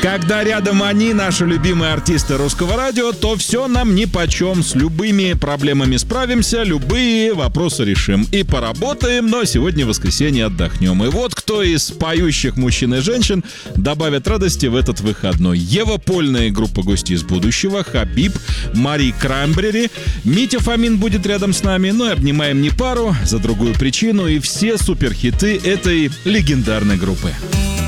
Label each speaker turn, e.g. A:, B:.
A: Когда рядом они, наши любимые артисты русского радио, то все нам нипочем. С любыми проблемами справимся, любые вопросы решим. И поработаем, но сегодня воскресенье, отдохнем. И вот кто из поющих мужчин и женщин добавит радости в этот выходной. Ева Польная, группа «Гости из будущего», Хабиб, Мари Краймбрери, Митя Фомин будет рядом с нами, но и обнимаем не пару, за другую причину и все суперхиты этой легендарной группы.